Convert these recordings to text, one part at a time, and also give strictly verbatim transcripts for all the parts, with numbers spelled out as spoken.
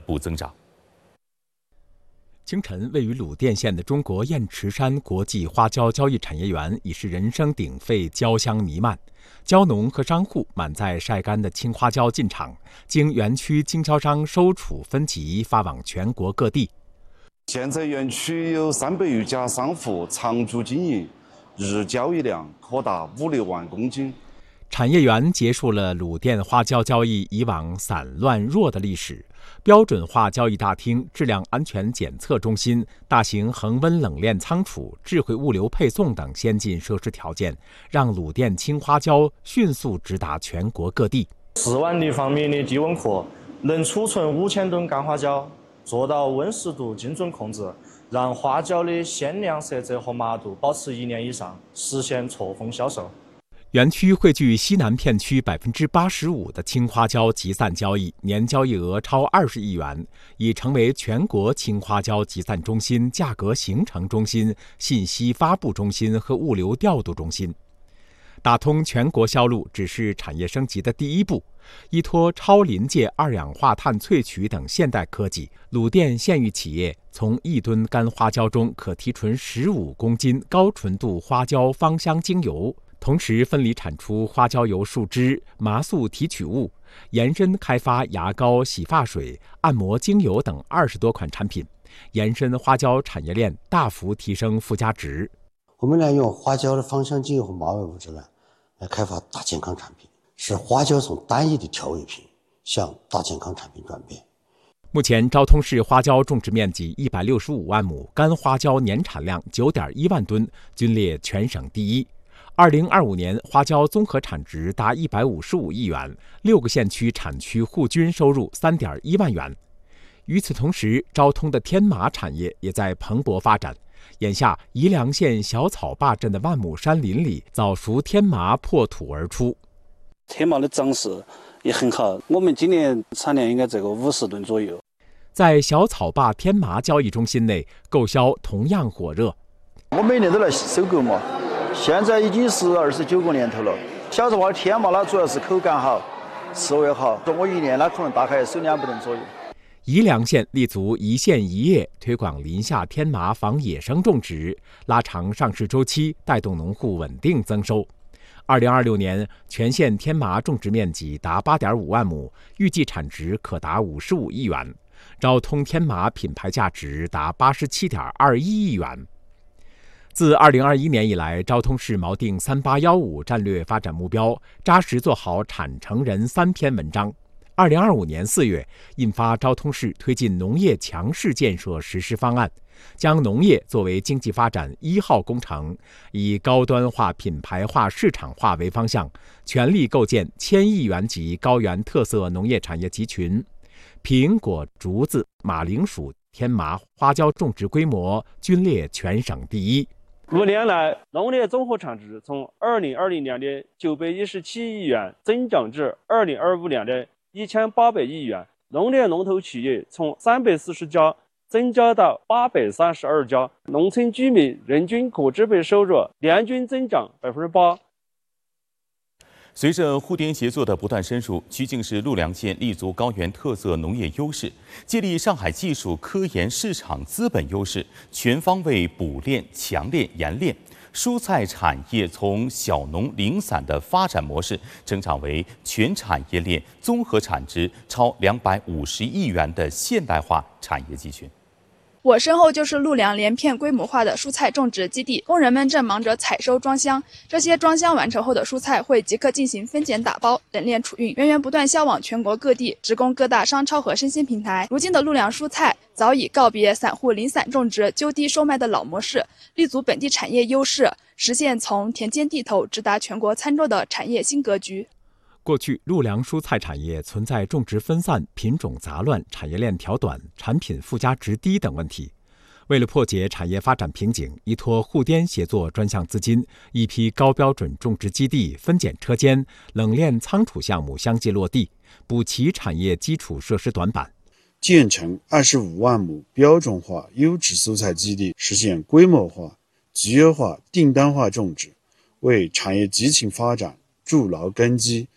步增长。 清晨，位于鲁甸县的中国雁池山国际花椒交易产业园已是人声鼎沸，椒香弥漫。椒农和商户满载晒干的青花椒进场，经园区经销商收储分级，发往全国各地。 现在园区有三百余家商户常驻经营，日交易量可达五六万公斤。 产业园结束了鲁甸花椒交易以往散乱弱的历史。标准化交易大厅、质量安全检测中心、大型恒温冷链仓储、智慧物流配送等先进设施条件，让鲁甸青花椒迅速直达全国各地。 四万立方米的低温库能储存五千吨干花椒，做到温湿度精准控制，让花椒的鲜亮、色泽和麻度保持一年以上，实现错峰销售。 园区汇聚西南片区百分之八十五的青花椒集散交易，年交易额超二十亿元，已成为全国青花椒集散中心、价格形成中心、信息发布中心和物流调度中心。打通全国销路只是产业升级的第一步，依托超临界二氧化碳萃取等现代科技，鲁甸县域企业从一吨干花椒中可提纯十五公斤高纯度花椒芳香精油。同时分离产出花椒油树脂、麻素提取物，延伸开发牙膏、洗发水、按摩精油等二十多款产品，延伸花椒产业链，大幅提升附加值。 我们呢用花椒的芳香精油和麻味物质呢，来开发大健康产品，使花椒从单一的调味品向大健康产品转变。 目前，昭通市花椒种植面积一百六十五万亩，干花椒年产量九点一万吨，均列全省第一。二零二五年，花椒综合产值达一百五十五亿元，六个县区产区户均收入三点一万元。与此同时，昭通的天麻产业也在蓬勃发展。眼下，宜良县小草坝镇的万亩山林里，早熟天麻破土而出。 天麻的长势也很好，我们今年产量应该这个五十吨左右。 在小草坝天麻交易中心内，购销同样火热。 我每年都来收购嘛。现在已经是二十九个年头了。小草坝天麻呢，主要是口感好，吃味好。我一年呢，可能大概收两百吨左右。 宜良县立足一县一业，推广林下天麻防野生种植，拉长上市周期，带动农户稳定增收。二零二六年，全县天麻种植面积达八点五万亩，预计产值可达五十五亿元。昭通天麻品牌价值达八十七点二一亿元。自二零二一年以来，昭通市锚定三八幺五战略发展目标，扎实做好产成人三篇文章。二零二五年四月，印发昭通市推进农业强市建设实施方案，将农业作为经济发展一号工程，以高端化、品牌化、市场化为方向，全力构建千亿元级高原特色农业产业集群。苹果、竹子、马铃薯、天麻、花椒种植规模均列全省第一。 五年来，农业综合产值从二零二零年的九百一十七亿元增长至二零二五年的一千八百亿元，农业龙头企业从三百四十家增加到八百三十二家，农村居民人均可支配收入年均增长百分之八。 随着互联协作的不断深入，曲靖市陆良县立足高原特色农业优势，借力上海技术、科研、市场资本优势，全方位补链、强链、研链，蔬菜产业从小农零散的发展模式，成长为全产业链综合产值超两百五十亿元的现代化产业集群。 我身后就是陆良连片规模化的蔬菜种植基地，工人们正忙着采收装箱。这些装箱完成后的蔬菜会即刻进行分拣打包、冷链储运，源源不断销往全国各地，直供各大商超和生鲜平台。如今的陆良蔬菜早已告别散户零散种植、就地售卖的老模式，立足本地产业优势，实现从田间地头直达全国餐桌的产业新格局。 过去，陆良蔬菜产业存在种植分散、品种杂乱、产业链条短、产品附加值低等问题。为了破解产业发展瓶颈，依托互滇协作专项资金，一批高标准种植基地、分拣车间、冷链仓储项目相继落地，补齐产业基础设施短板。 建成二十五万亩标准化优质蔬菜基地，实现规模化、集约化、订单化种植，为产业集群发展筑牢根基，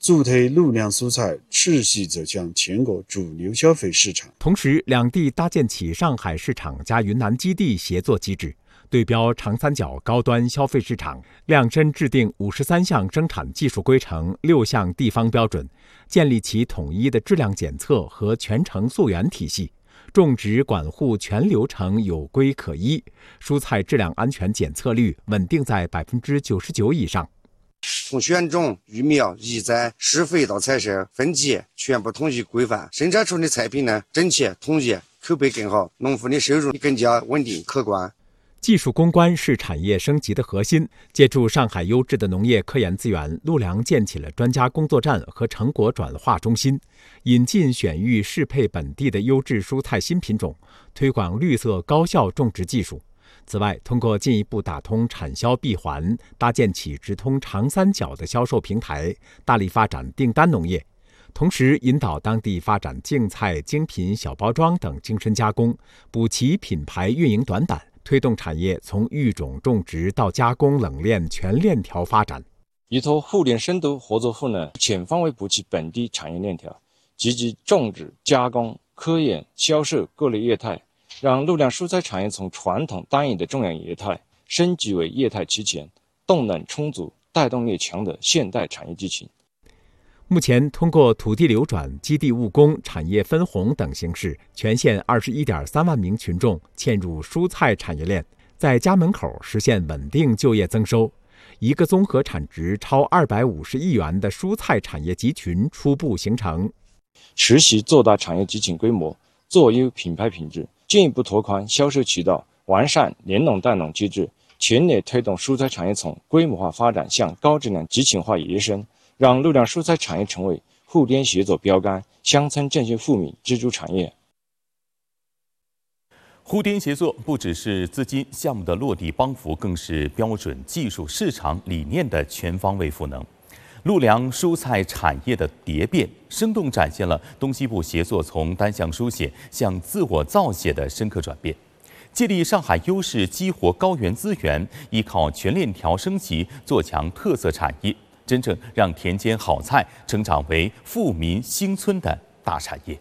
助推陆粮蔬菜持续走向全国主流消费市场。 同时，两地搭建起上海市场加云南基地协作机制，对标长三角高端消费市场，量身制定五十三项生产技术规程、六项地方标准，建立起统一的质量检测和全程溯源体系。种植管护全流程有规可依，蔬菜质量安全检测率稳定在百分之九十九以上。 从选种、育苗、移栽、施肥到采收、分级，全部统一规范，生产出的菜品呢整齐统一，口碑更好，农户的收入更加稳定可观。 技术攻关是产业升级的核心。借助上海优质的农业科研资源，陆粮建起了专家工作站和成果转化中心，引进选育适配本地的优质蔬菜新品种，推广绿色高效种植技术。此外，通过进一步打通产销闭环，搭建起直通长三角的销售平台，大力发展订单农业。同时引导当地发展净菜、精品小包装等精深加工，补齐品牌运营短板，推动产业从育种种植到加工冷链全链条发展。 依托互联深度合作赋能，全方位补齐本地产业链条，积极种植、加工、科研、销售各类业态，让陆粮蔬菜产业从传统单一的种养业态升级为业态齐全、动能充足、带动力强的现代产业机器。 目前，通过土地流转、基地务工、产业分红等形式，全县二十一点三万名群众嵌入蔬菜产业链，在家门口实现稳定就业增收。一个综合产值超二百五十亿元的蔬菜产业集群初步形成。 持续做大产业集群规模，做优品牌品质，进一步拓宽销售渠道，完善联农带农机制，全力推动蔬菜产业从规模化发展向高质量集群化跃升，让陆粮蔬菜产业成为互联协作标杆、乡村振兴富民支柱产业。 互联协作不只是资金项目的落地帮扶，更是标准技术市场理念的全方位赋能。陆粮蔬菜产业的蝶变，生动展现了东西部协作从单向书写向自我造写的深刻转变。借力上海优势，激活高原资源，依靠全链条升级，做强特色产业，真正让田间好菜成长为富民兴村的大产业。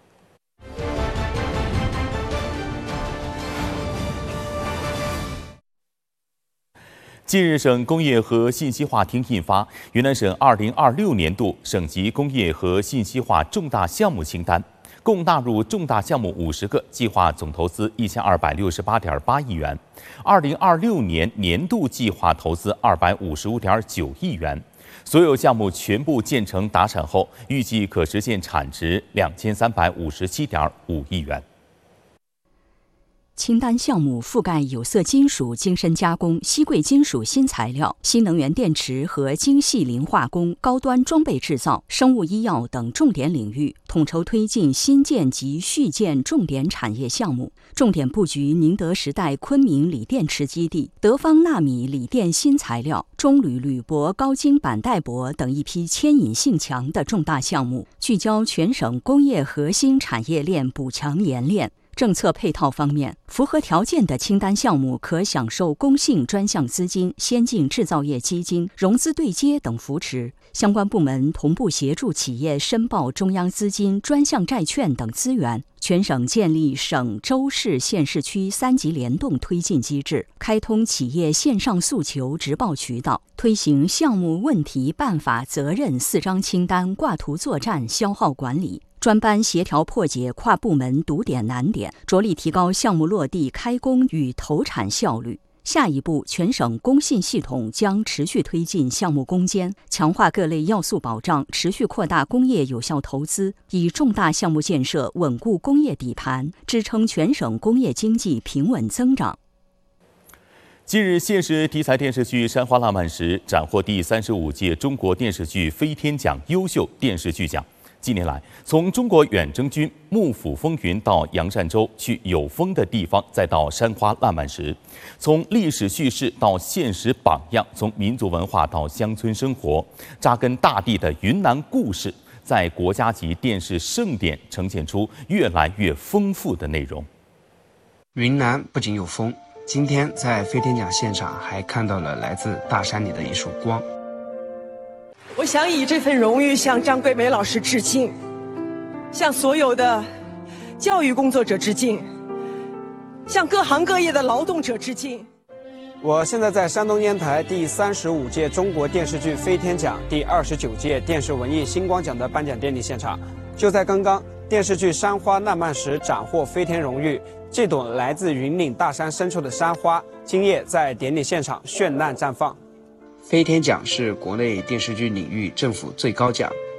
近日，省工业和信息化厅印发云南省二零二六年度省级工业和信息化重大项目清单，共纳入重大项目五十个，计划总投资一千二百六十八点八亿元。二零二六年年度计划投资二百五十五点九亿元。所有项目全部建成达产后，预计可实现产值两千三百五十七点五亿元。 清单项目覆盖有色金属精深加工、稀贵金属新材料、新能源电池和精细磷化工、高端装备制造、生物医药等重点领域，统筹推进新建及续建重点产业项目，重点布局宁德时代昆明锂电池基地、德方纳米锂电新材料、中铝铝箔高精板带箔等一批牵引性强的重大项目，聚焦全省工业核心产业链补强冶炼。政策配套方面，符合条件的清单项目可享受工信专项资金、先进制造业基金、融资对接等扶持。相关部门同步协助企业申报中央资金、专项债券等资源。全省建立省、州、市、县市区三级联动推进机制，开通企业线上诉求直报渠道，推行项目问题、办法、责任四张清单挂图作战、消耗管理。专班协调破解跨部门堵点难点，着力提高项目落地、开工与投产效率。下一步，全省工信系统将持续推进项目攻坚，强化各类要素保障，持续扩大工业有效投资，以重大项目建设稳固工业底盘，支撑全省工业经济平稳增长。 近日，现实题材电视剧《山花烂漫时》斩获第三十五届中国电视剧飞天奖优秀电视剧奖。近年来，从中国远征军幕府风云到阳山州去有风的地方，再到山花烂漫时，从历史叙事到现实榜样，从民族文化到乡村生活，扎根大地的云南故事，在国家级电视盛典呈现出越来越丰富的内容。 云南不仅有风，今天在飞天奖现场还看到了来自大山里的一束光。 我想以这份荣誉向张桂梅老师致敬，向所有的教育工作者致敬，向各行各业的劳动者致敬。 我现在在山东烟台第三十五届中国电视剧飞天奖、第二十九届电视文艺星光奖的颁奖典礼现场。就在刚刚，电视剧《山花烂漫时》斩获飞天荣誉。这朵来自云岭大山深处的山花，今夜在典礼现场绚烂绽放。 飞天奖是国内电视剧领域政府最高奖，